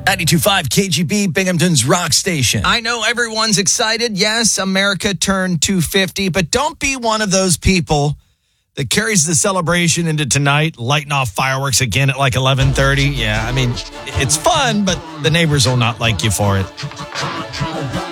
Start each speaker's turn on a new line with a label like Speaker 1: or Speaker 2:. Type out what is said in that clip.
Speaker 1: 92.5 KGB, Binghamton's rock station.
Speaker 2: I know everyone's excited. Yes, America turned 250, but don't be one of those people that carries the celebration into tonight, lighting off fireworks again at like 11:30. Yeah, I mean, it's fun, but the neighbors will not like you for it.